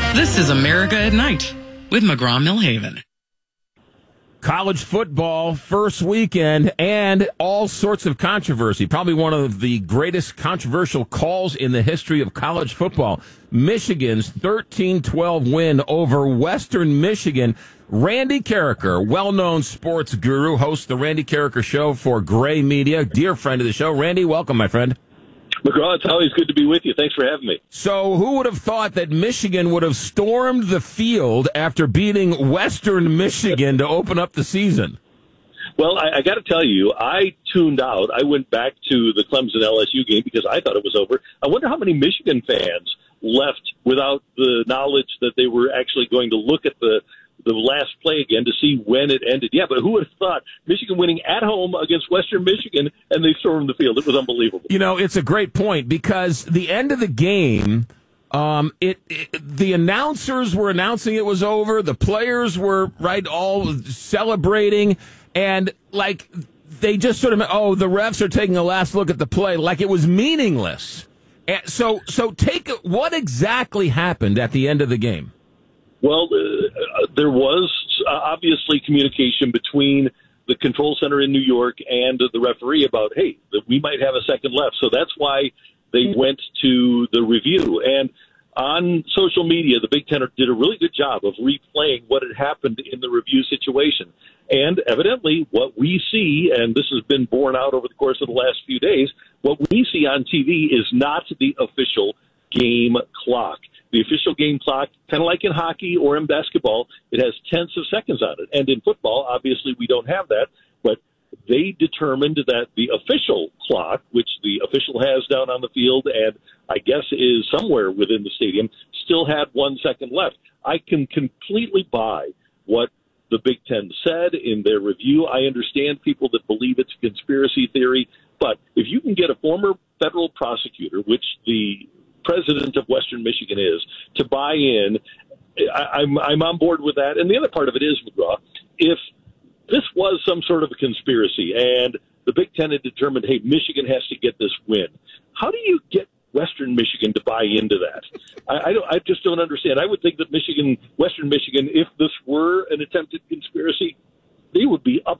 This is America at Night with McGraw-Millhaven. College football first weekend and all sorts of controversy. Probably one of the greatest controversial calls in the history of college football. Michigan's 13-12 win over Western Michigan. Randy Carricker, well-known sports guru, hosts the Randy Carricker Show for Gray Media. Dear friend of the show. Randy, welcome, my friend. McGraw, it's always good to be with you. Thanks for having me. So who would have thought that Michigan would have stormed the field after beating Western Michigan to open up the season? Well, I got to tell you, I tuned out. I went back to the Clemson-LSU game because I thought it was over. I wonder how many Michigan fans left without the knowledge that they were actually going to look at the last play again to see when it ended. Yeah, but who would have thought Michigan winning at home against Western Michigan and they stormed the field? It was unbelievable. You know, it's a great point because the end of the game, the announcers were announcing it was over. The players were all celebrating, and like they just sort of the refs are taking a last look at the play like it was meaningless. And so take what exactly happened at the end of the game. Well, there was obviously communication between the control center in New York and the referee about, hey, we might have a second left. So that's why they went to the review. And on social media, the Big Ten did a really good job of replaying what had happened in the review situation. And evidently what we see, and this has been borne out over the course of the last few days, what we see on TV is not the official game clock. The official game clock, kind of like in hockey or in basketball, it has tenths of seconds on it. And in football, obviously, we don't have that. But they determined that the official clock, which the official has down on the field and I guess is somewhere within the stadium, still had 1 second left. I can completely buy what the Big Ten said in their review. I understand people that believe it's a conspiracy theory. But if you can get a former federal prosecutor, which the president of Western Michigan is, to buy in, I'm on board with that. And the other part of it is, McGraw, if this was some sort of a conspiracy and the Big Ten had determined, hey, Michigan has to get this win, how do you get Western Michigan to buy into that? I just don't understand. I would think that Western Michigan, if this were an attempted conspiracy, they would be up